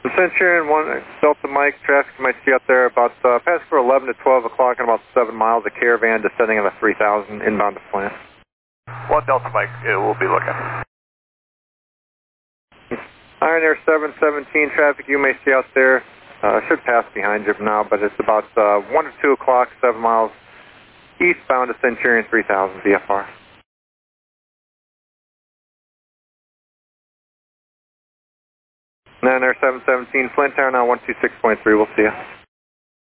Centurion 1, Delta Mike, traffic you might see out there about past for 11 to 12 o'clock and about 7 miles, a caravan descending on the 3000 inbound to plant. 1 Delta Mike, we'll be looking. Iron Air 717 traffic you may see out there, should pass behind you now, but it's about 1 to 2 o'clock, 7 miles eastbound to Centurion 3000 VFR. Iron Air 717, Flint Tower now 126.3, we'll see you.